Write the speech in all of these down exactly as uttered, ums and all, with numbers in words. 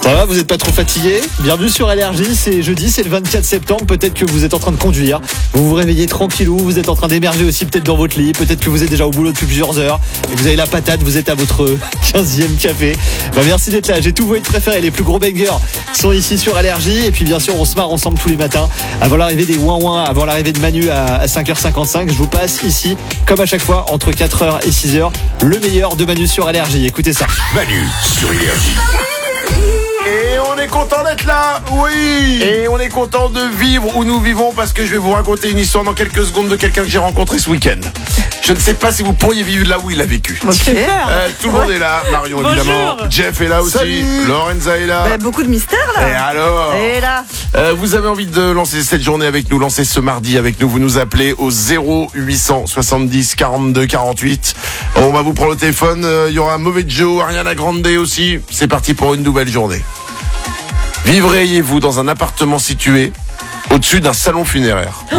Ça va, vous n'êtes pas trop fatigué? Bienvenue sur Énergie, c'est jeudi, c'est le vingt-quatre septembre. Peut-être que vous êtes en train de conduire, vous vous réveillez tranquillou, vous êtes en train d'émerger aussi peut-être dans votre lit, peut-être que vous êtes déjà au boulot depuis plusieurs heures et vous avez la patate, vous êtes à votre quinzième café. Bah, merci d'être là, j'ai tous vos hits préférés, les plus gros bangers sont ici sur Énergie. Et puis bien sûr on se marre ensemble tous les matins avant l'arrivée des ouin ouin, avant l'arrivée de Manu à cinq heures cinquante-cinq. Je vous passe ici, comme à chaque fois, entre quatre heures et six heures, le meilleur de Manu sur Énergie. Écoutez ça. Manu sur Énergie. Et on est content d'être là, oui. Et on est content de vivre où nous vivons, parce que je vais vous raconter une histoire dans quelques secondes de quelqu'un que j'ai rencontré ce week-end. Je ne sais pas si vous pourriez vivre là où il a vécu. Okay. Euh, tout le monde est là, Marion évidemment, Bonjour. Jeff est là aussi, Salut. Lorenza est là. Bah, beaucoup de mystères là. Et alors Et là euh, vous avez envie de lancer cette journée avec nous, lancer ce mardi avec nous, vous nous appelez au zéro huit cent soixante-dix quarante-deux quarante-huit. On va vous prendre le téléphone, il euh, y aura un mauvais Joe, Ariana Grande aussi. C'est parti pour une nouvelle journée. Vivriez-vous dans un appartement situé au-dessus d'un salon funéraire? Oh,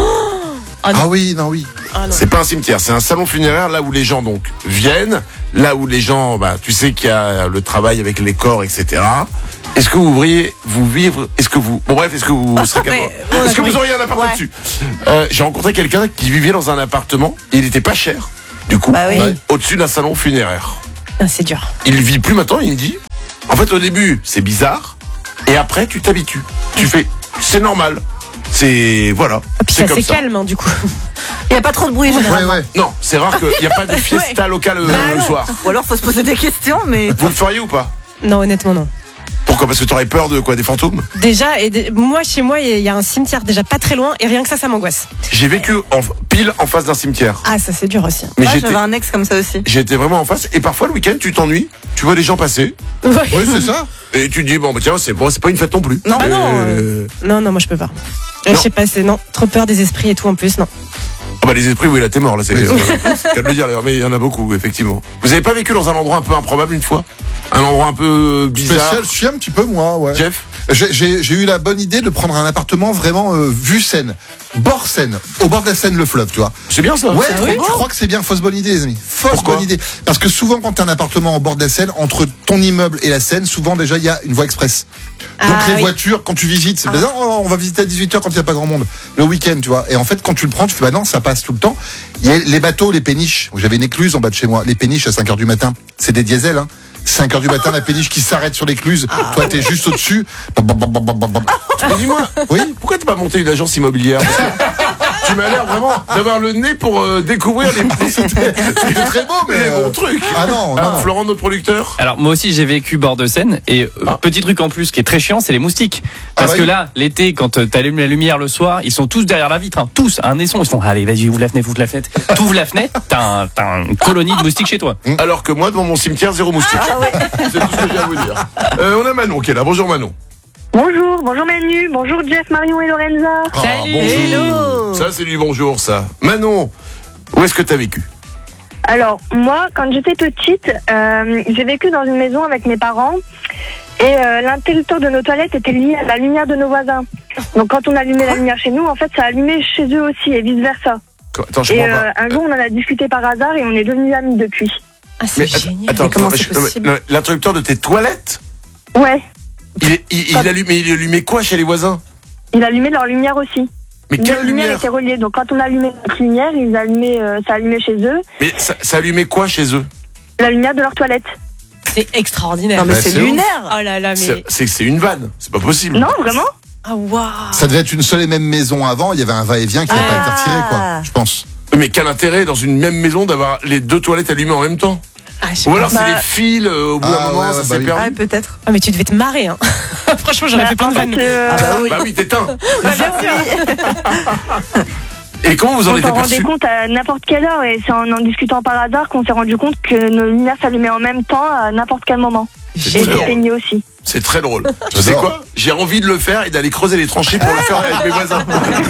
Ah oui, non, oui. Ah non. C'est pas un cimetière, c'est un salon funéraire là où les gens donc viennent, là où les gens, bah, tu sais qu'il y a le travail avec les corps, et cetera. Est-ce que vous voudriez vous vivre, est-ce que vous, bon bref, est-ce que vous serez capable, ouais, est-ce que oui. vous auriez un appart Ouais. dessus? euh, J'ai rencontré quelqu'un qui vivait dans un appartement, et il était pas cher, du coup, Bah oui. ouais, au-dessus d'un salon funéraire. Ah, c'est dur. Il vit plus maintenant, il me dit. En fait, au début, c'est bizarre, et après, tu t'habitues. Tu fais, c'est normal. C'est, voilà. Et puis c'est ça comme c'est ça. calme hein, du coup. Il n'y a pas trop de bruit généralement. Ouais, ouais. Non, c'est rare qu'il n'y a pas de fiesta Ouais. locale euh, Bah le non. soir. Ou alors faut se poser des questions, mais. Vous le feriez ou pas? Non honnêtement non. Pourquoi? Parce que tu aurais peur de quoi? Des fantômes? Déjà et dé- moi chez moi il y a un cimetière déjà pas très loin et rien que ça ça m'angoisse. J'ai vécu en, pile en face d'un cimetière. Ah ça c'est dur aussi. Mais Moi, j'étais, j'avais un ex comme ça aussi. j'étais vraiment en face. Et parfois, le week-end, tu t'ennuies. Tu vois les gens passer. Ouais. Oui, c'est ça. Et tu te dis, bon, bah, tiens, c'est bon, c'est pas une fête non plus. Non, bah non, Euh, Non non moi je peux pas. Euh, Je sais pas c'est non trop peur des esprits et tout en plus non. Ah bah, les esprits, oui, là, t'es mort, là, c'est euh, qu'à le dire, d'ailleurs, mais il y en a beaucoup, effectivement. Vous avez pas vécu dans un endroit un peu improbable une fois? Un endroit un peu bizarre? Spécial, je suis un petit peu moi, ouais. Jeff? J'ai, j'ai, j'ai eu la bonne idée de prendre un appartement vraiment euh, vue Seine, bord Seine, au bord de la Seine, le fleuve, tu vois. C'est bien ça. Ouais, C'est je trop beau. crois que c'est bien fausse bonne idée, les amis. Fausse Pourquoi bonne idée. Parce que souvent, quand t'as un appartement au bord de la Seine, entre ton immeuble et la Seine, souvent déjà il y a une voie express. Donc Ah, les oui. voitures, quand tu visites, c'est bizarre, oh, on va visiter à dix-huit heures quand il n'y a pas grand monde, le week-end, tu vois. Et en fait, quand tu le prends, tu fais bah non, ça passe tout le temps. Il y a les bateaux, les péniches. J'avais une écluse en bas de chez moi. Les péniches à cinq heures du matin, c'est des diesels, hein. cinq heures du matin, la péniche qui s'arrête sur l'écluse. Toi, t'es juste au-dessus. Bam, bam, bam, bam, bam, bam. Mais dis-moi, Oui. pourquoi t'as pas monté une agence immobilière? Parce que tu m'as l'air vraiment d'avoir le nez pour euh, découvrir les C'était très beau, mais. mais euh, bon truc. Ah non, Ah, non. Florent, notre producteur. Alors moi aussi j'ai vécu bord de Seine et euh, Ah. petit truc en plus qui est très chiant, c'est les moustiques. Parce Ah ouais. que là, l'été, quand euh, t'allumes la lumière le soir, ils sont tous derrière la vitre, hein, tous, à un esson, ils font allez vas-y ouvre la fenêtre, ouvre la fenêtre, t'ouvres la fenêtre, t'as, un, t'as une colonie de moustiques chez toi. Alors que moi, devant mon cimetière, zéro moustique. C'est tout ce que j'ai à vous dire. Euh, on a Manon qui est là. Bonjour Manon. Bonjour, bonjour Manu, bonjour Jeff, Marion et Lorenza. Ah, Salut. bonjour. Hello. Ça, c'est du bonjour, ça. Manon, où est-ce que t'as vécu? Alors, moi, quand j'étais petite, euh, j'ai vécu dans une maison avec mes parents et euh, l'interrupteur de nos toilettes était lié à la lumière de nos voisins. Donc, quand on allumait la lumière chez nous, en fait, ça allumait chez eux aussi et vice-versa. Attends, je Et comprends euh, pas. un jour, on en a discuté par hasard et on est devenus amis depuis. Ah c'est Mais génial. attends, Mais comment attends, c'est je- non, mais- possible non, l'interrupteur de tes toilettes, Ouais, il, est- il, il allumait, il allumait quoi chez les voisins? ils allumaient leur lumière aussi. Mais Nos quelle lumières lumière? étaient reliées. Donc, quand on allumait notre lumière, ils allumaient, euh, ça allumait chez eux Mais ça, ça allumait quoi chez eux? la lumière de leur toilette. C'est extraordinaire. Non, mais Bah, c'est c'est lunaire. Oh là là mais C'est, c'est, c'est une vanne. C'est pas possible. Non, vraiment? ah waouh. Ça devait être une seule et même maison avant. Il y avait un va-et-vient qui n'a Ah. pas été retiré, quoi. Je pense. Mais quel intérêt dans une même maison d'avoir les deux toilettes allumées en même temps? Ah, je sais Ou pas. alors c'est Bah- les fils, euh, au bout d'un Ah, moment, ouais, ça ouais, s'est bah oui. perdu. Ah, peut-être. Ah mais tu devais te marrer hein. Franchement j'aurais Bah, fait plein en de fait, vannes. euh, Ah, bah oui. Bah oui, t'éteins. Bah, bien sûr. Et comment vous en On êtes s'en rendait aperçu? compte à n'importe quelle heure et c'est en en discutant par hasard qu'on s'est rendu compte que nos lumières s'allumaient en même temps à n'importe quel moment. C'est Et très drôle. s'éteignaient aussi. C'est très drôle. Tu sais J'adore. quoi? J'ai envie de le faire et d'aller creuser les tranchées pour le faire avec mes voisins.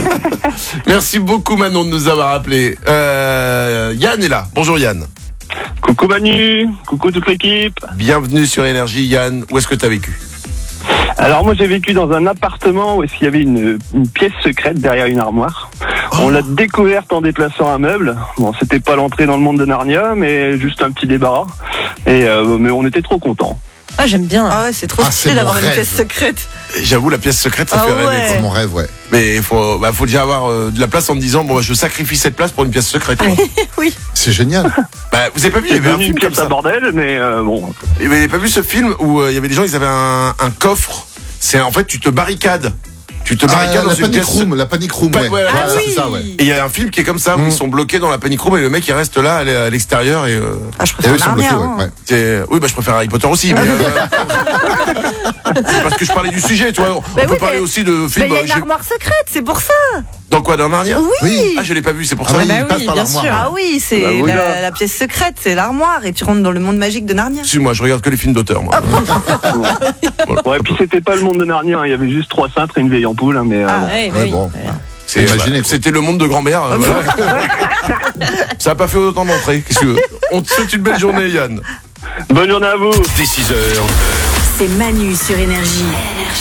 Merci beaucoup Manon de nous avoir appelé. Euh, Yann est là. Bonjour Yann. Coucou Manu, coucou toute l'équipe. Bienvenue sur Énergie Yann. Où est-ce que t'as vécu? Alors moi j'ai vécu dans un appartement où il y avait une, une pièce secrète derrière une armoire. On l'a découverte en déplaçant un meuble. Bon, c'était pas l'entrée dans le monde de Narnia, mais juste un petit débarras. Et euh, mais on était trop contents. Ah, j'aime bien. Ah ouais, c'est trop Ah, stylé c'est d'avoir mon une rêve. pièce secrète. J'avoue, la pièce secrète, ça Ah fait rêver. ouais. C'est mon rêve, ouais. Mais il faut, bah, faut déjà avoir euh, de la place en me disant, bon, bah, je sacrifie cette place pour une pièce secrète. quoi. Oui. C'est génial. Bah, vous avez pas vu, il y C'est avait un devenu une film comme pièce à ça. bordel, mais euh, bon. Vous avez pas vu ce film où euh, il y avait des gens, ils avaient un, un coffre. C'est en fait, tu te barricades. Tu te Ah, barricades dans la une panic pièce. room, la panic room, Pa- ouais. ouais, Ouais, ah c'est oui. ça, ouais. Et il y a un film qui est comme ça, où Mm. ils sont bloqués dans la panic room et le mec il reste là à l'e- à l'extérieur et, euh, Ah, je Et préfère eux, ils sont Narnia. bloqués, hein. ouais. ouais. c'est- oui, bah je préfère Harry Potter aussi. Mais, euh, c'est parce que je parlais du sujet, tu vois. On Mais peut oui, parler mais- aussi de Mais films. il y a euh, une j'ai- armoire secrète, c'est pour ça. Dans quoi, dans Narnia Oui. Ah, je l'ai pas vu, c'est pour Ah ça. oui, bah il passe oui, par bien l'armoire. sûr. Ah oui, c'est Bah oui, la, là. la pièce secrète, c'est l'armoire et tu rentres dans le monde magique de Narnia. Excuse-moi, je regarde que les films d'auteur, moi. Ouais, puis c'était pas le monde de Narnia, hein, il y avait juste trois cintres et une vieille ampoule, hein, mais euh, Ah, bon. Ouais, Ouais, oui. bon. C'est- Imaginez, bah, quoi. C'était le monde de grand-mère. euh, voilà. Ça a pas fait autant d'entrées. Qu'est-ce que tu veux On te souhaite une belle journée, Yann. Bonne journée à vous. Dès six heures. C'est Manu sur Énergie.